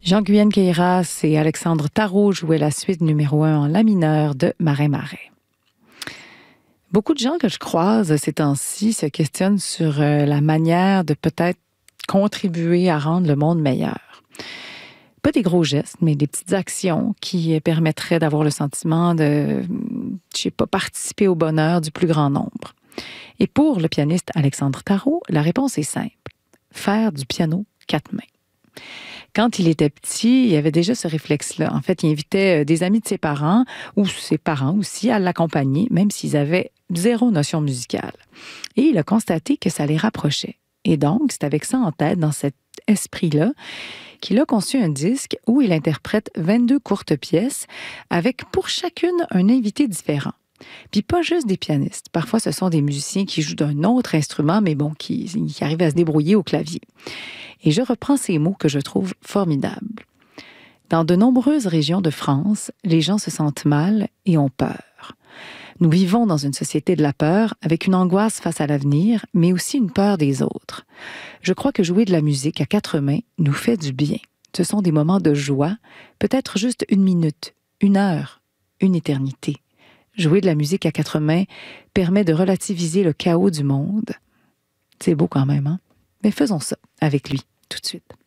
Jean-Guyenne Queyras et Alexandre Tarot jouaient la suite numéro 1 en la mineur de Marais-Marais. Beaucoup de gens que je croise ces temps-ci se questionnent sur la manière de peut-être contribuer à rendre le monde meilleur. Pas des gros gestes, mais des petites actions qui permettraient d'avoir le sentiment de, participer au bonheur du plus grand nombre. Et pour le pianiste Alexandre Tarot, la réponse est simple. Faire du piano 4 mains. Quand il était petit, il avait déjà ce réflexe-là. En fait, il invitait des amis de ses parents, ou ses parents aussi, à l'accompagner, même s'ils avaient zéro notion musicale. Et il a constaté que ça les rapprochait. Et donc, c'est avec ça en tête, dans cet esprit-là, qu'il a conçu un disque où il interprète 22 courtes pièces, avec pour chacune un invité différent. Puis pas juste des pianistes. Parfois, ce sont des musiciens qui jouent d'un autre instrument, mais bon, qui arrivent à se débrouiller au clavier. Et je reprends ces mots que je trouve formidables. Dans de nombreuses régions de France, les gens se sentent mal et ont peur. Nous vivons dans une société de la peur, avec une angoisse face à l'avenir, mais aussi une peur des autres. Je crois que jouer de la musique à 4 mains nous fait du bien. Ce sont des moments de joie, peut-être juste 1 minute, 1 heure, une éternité. Jouer de la musique à 4 mains permet de relativiser le chaos du monde. C'est beau quand même, hein? Mais faisons ça avec lui, tout de suite.